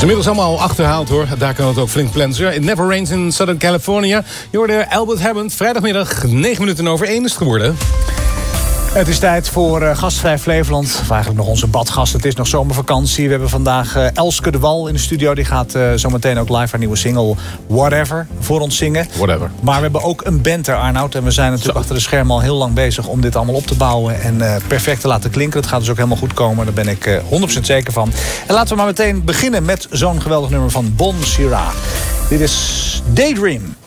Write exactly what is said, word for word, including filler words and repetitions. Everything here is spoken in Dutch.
inmiddels allemaal achterhaald hoor. Daar kan het ook flink plensen. It never rains in Southern California. Je hoorde Albert Hammond. Vrijdagmiddag negen minuten over één is het geworden. Het is tijd voor uh, Gastvrij Flevoland. Of eigenlijk nog onze badgast. Het is nog zomervakantie. We hebben vandaag uh, Elske de Wal in de studio. Die gaat uh, zometeen ook live haar nieuwe single Whatever voor ons zingen. Whatever. Maar we hebben ook een band er, Arnoud. En we zijn natuurlijk Zo. achter de schermen al heel lang bezig om dit allemaal op te bouwen. En uh, perfect te laten klinken. Dat gaat dus ook helemaal goed komen. Daar ben ik uh, honderd procent zeker van. En laten we maar meteen beginnen met zo'n geweldig nummer van Bon Sira. Dit is Daydream.